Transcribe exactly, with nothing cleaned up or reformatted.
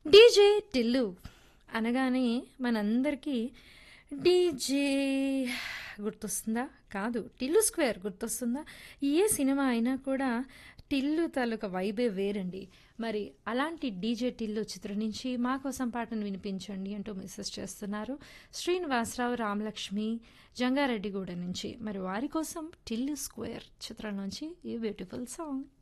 DJ Tillu అనగానే మనందరికీ DJ గుర్తొస్తుందా? కాదు. టిల్లు స్క్వేర్ గుర్తొస్తుందా? ఏ సినిమా అయినా కూడా టిల్లు తాలూకా వైబే వేరండి. మరి అలాంటి డీజే టిల్లు చిత్రం నుంచి మా కోసం పాటను వినిపించండి అంటూ మెసేజ్ చేస్తున్నారు శ్రీనివాసరావు, రామలక్ష్మి, జంగారెడ్డిగూడ నుంచి. మరి వారి కోసం టిల్లు స్క్వేర్ చిత్రం నుంచి ఈ బ్యూటిఫుల్ సాంగ్.